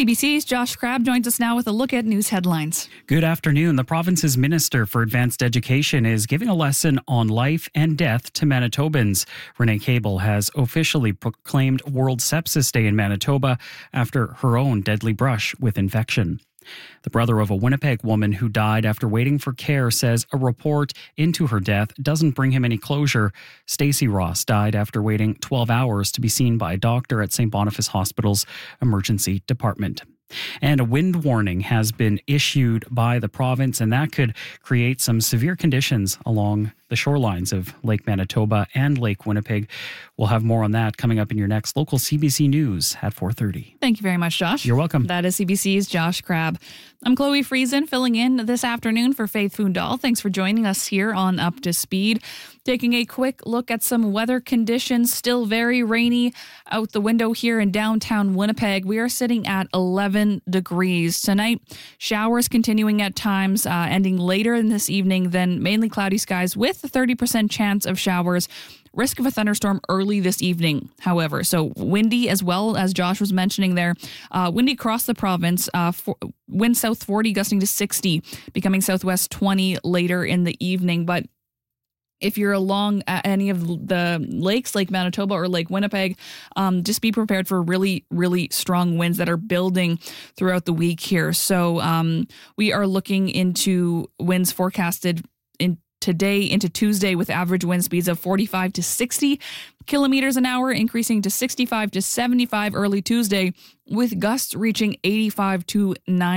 CBC's Josh Crabb joins us now with a look at news headlines. Good afternoon. The province's Minister for Advanced Education is giving a lesson on life and death to Manitobans. Renee Cable has officially proclaimed World Sepsis Day in Manitoba after her own deadly brush with infection. The brother of a Winnipeg woman who died after waiting for care says a report into her death doesn't bring him any closure. Stacey Ross died after waiting 12 hours to be seen by a doctor at St. Boniface Hospital's emergency department. And a wind warning has been issued by the province, and that could create some severe conditions along the shorelines of Lake Manitoba and Lake Winnipeg. We'll have more on that coming up in your next local CBC News at 4:30. Thank you very much, Josh. You're welcome. That is CBC's Josh Crabb. I'm Chloe Friesen, filling in this afternoon for Faith Fundal. Thanks for joining us here on Up to Speed. Taking a quick look at some weather conditions. Still very rainy out the window here in downtown Winnipeg. We are sitting at 11 degrees tonight. Showers continuing at times, ending later in this evening, then mainly cloudy skies with a 30% chance of showers. Risk of a thunderstorm early this evening, however. So windy as well, as Josh was mentioning there. Windy across the province. Wind south 40, gusting to 60, becoming southwest 20 later in the evening. But if you're along any of the lakes, Lake Manitoba or Lake Winnipeg, just be prepared for really, really strong winds that are building throughout the week here. So we are looking into winds forecasted today into Tuesday with average wind speeds of 45 to 60 kilometers an hour, increasing to 65 to 75 early Tuesday, with gusts reaching 85 to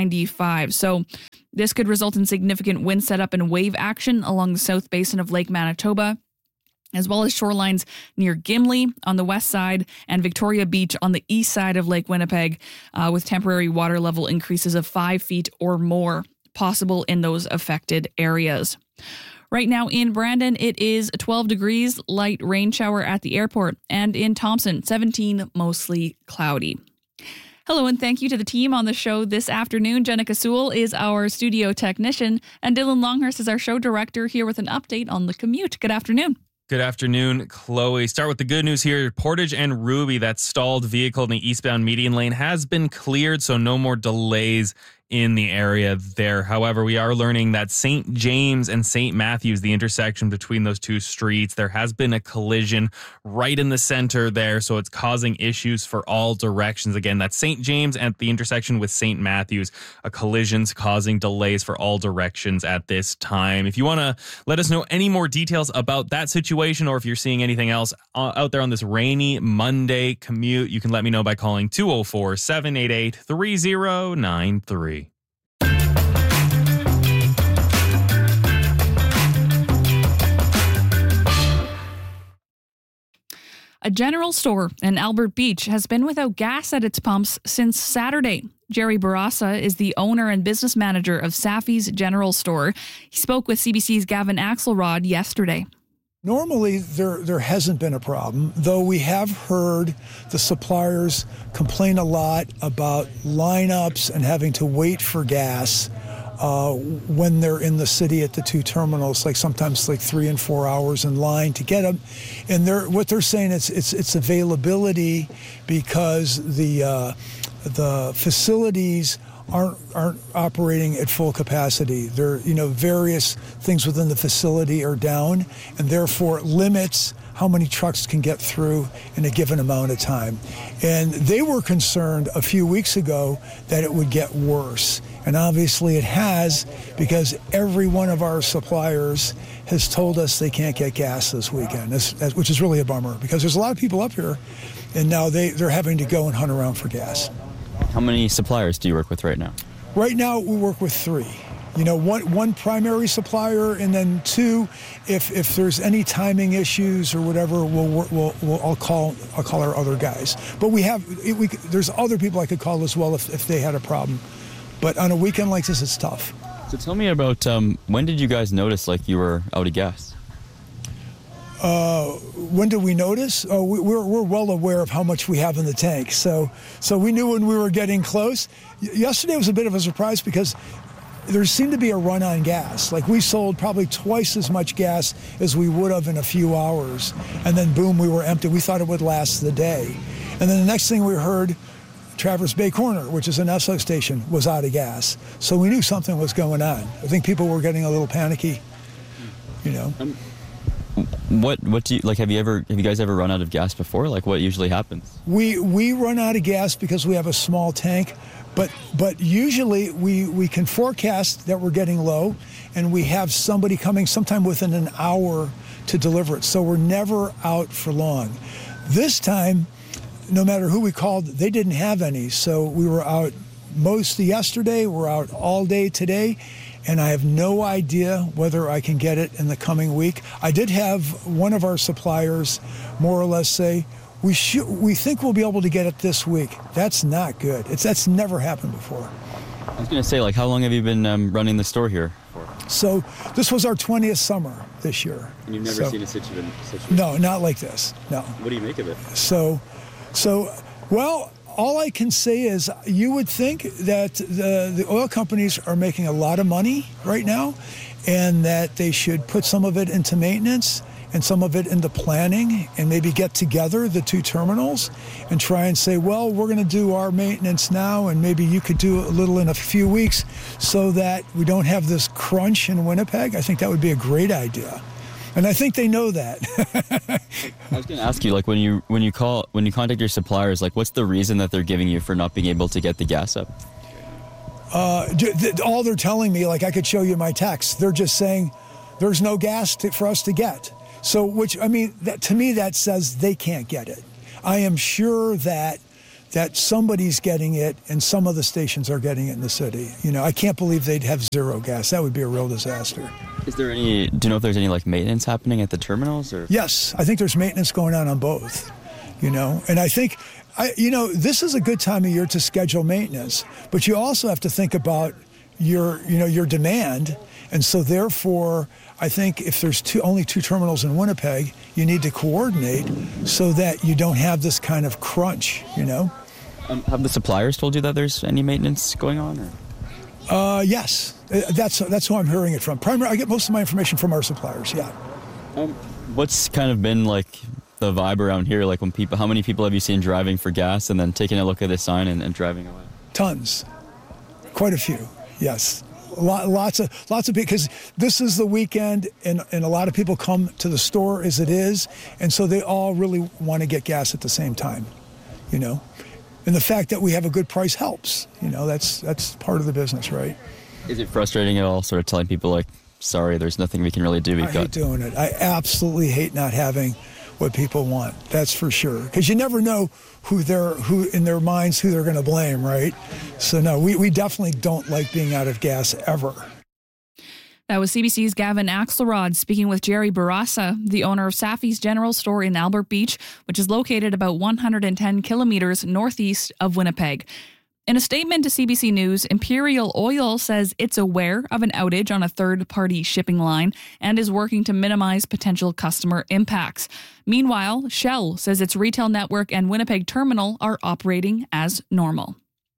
95. So this could result in significant wind setup and wave action along the south basin of Lake Manitoba, as well as shorelines near Gimli on the west side and Victoria Beach on the east side of Lake Winnipeg, with temporary water level increases of 5 feet or more possible in those affected areas. Right now in Brandon, it is 12 degrees, light rain shower at the airport, and in Thompson, 17, mostly cloudy. Hello and thank you to the team on the show this afternoon. Jenica Sewell is our studio technician, and Dylan Longhurst is our show director, here with an update on the commute. Good afternoon. Good afternoon, Chloe. Start with the good news here. Portage and Ruby, that stalled vehicle in the eastbound median lane, has been cleared, so no more delays in the area there. However, we are learning that St. James and St. Matthews, the intersection between those two streets, there has been a collision right in the center there, so it's causing issues for all directions. Again, that's St. James at the intersection with St. Matthews. A collision's causing delays for all directions at this time. If you want to let us know any more details about that situation, or if you're seeing anything else out there on this rainy Monday commute, you can let me know by calling 204-788-3093. A general store in Albert Beach has been without gas at its pumps since Saturday. Jerry Barassa is the owner and business manager of Safi's General Store. He spoke with CBC's Gavin Axelrod yesterday. Normally, there hasn't been a problem, though we have heard the suppliers complain a lot about lineups and having to wait for gas when they're in the city at the two terminals, like sometimes like 3 and 4 hours in line to get them. And what they're saying it's availability, because the facilities aren't operating at full capacity. There, various things within the facility are down, and therefore it limits how many trucks can get through in a given amount of time. And they were concerned a few weeks ago that it would get worse. And obviously it has, because every one of our suppliers has told us they can't get gas this weekend, which is really a bummer, because there's a lot of people up here, and now they're having to go and hunt around for gas. How many suppliers do you work with right now? Right now, we work with 3. One primary supplier, and then 2, if there's any timing issues or whatever, I'll call our other guys. But there's other people I could call as well if they had a problem. But on a weekend like this, it's tough. So tell me about when did you guys notice like you were out of gas? When did we notice? We're well aware of how much we have in the tank. So we knew when we were getting close. Yesterday was a bit of a surprise because there seemed to be a run on gas. Like, we sold probably twice as much gas as we would have in a few hours. And then boom, we were empty. We thought it would last the day. And then the next thing we heard, Traverse Bay Corner, which is an Esso station, was out of gas. So we knew something was going on. I think people were getting a little panicky, you know. What do you like? Have you guys ever run out of gas before? Like, what usually happens? We run out of gas because we have a small tank, but usually we can forecast that we're getting low, and we have somebody coming sometime within an hour to deliver it. So we're never out for long. This time, no matter who we called, they didn't have any. So we were out most of yesterday. We're out all day today. And I have no idea whether I can get it in the coming week. I did have one of our suppliers more or less say, we think we'll be able to get it this week. That's not good. That's never happened before. I was going to say, like, how long have you been running the store here for? So this was our 20th summer this year. And you've never seen a situation? No, not like this, no. What do you make of it? Well, all I can say is you would think that the oil companies are making a lot of money right now, and that they should put some of it into maintenance and some of it into planning, and maybe get together the two terminals and try and say, well, we're going to do our maintenance now, and maybe you could do a little in a few weeks so that we don't have this crunch in Winnipeg. I think that would be a great idea. And I think they know that. I was going to ask you, like, when you contact your suppliers, like, what's the reason that they're giving you for not being able to get the gas up? All they're telling me, like, I could show you my text. They're just saying there's no gas for us to get. So, to me, that says they can't get it. I am sure that somebody's getting it, and some of the stations are getting it in the city. You know, I can't believe they'd have zero gas. That would be a real disaster. Do you know if there's any, like, maintenance happening at the terminals? Or? Yes, I think there's maintenance going on both, you know. And I think, this is a good time of year to schedule maintenance, but you also have to think about your demand. And so therefore, I think if there's only two terminals in Winnipeg, you need to coordinate so that you don't have this kind of crunch, you know. Have the suppliers told you that there's any maintenance going on? Or? Yes, that's who I'm hearing it from. I get most of my information from our suppliers. Yeah. What's kind of been like the vibe around here? Like, how many people have you seen driving for gas and then taking a look at the sign and driving away? Tons, quite a few. Yes, lots of because this is the weekend and a lot of people come to the store as it is, and so they all really want to get gas at the same time, you know. And the fact that we have a good price helps. You know, that's part of the business, right? Is it frustrating at all, sort of telling people, like, sorry, there's nothing we can really do? I hate doing it. I absolutely hate not having what people want. That's for sure. Because you never know who in their minds who they're going to blame, right? So no, we definitely don't like being out of gas ever. That was CBC's Gavin Axelrod speaking with Jerry Barassa, the owner of Safi's General Store in Albert Beach, which is located about 110 kilometers northeast of Winnipeg. In a statement to CBC News, Imperial Oil says it's aware of an outage on a third-party shipping line and is working to minimize potential customer impacts. Meanwhile, Shell says its retail network and Winnipeg terminal are operating as normal.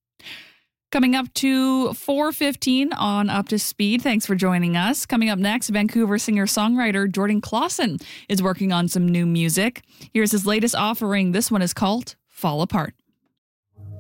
Coming up to 4:15 on Up to Speed. Thanks for joining us. Coming up next, Vancouver singer-songwriter Jordan Clausen is working on some new music. Here's his latest offering. This one is called Fall Apart.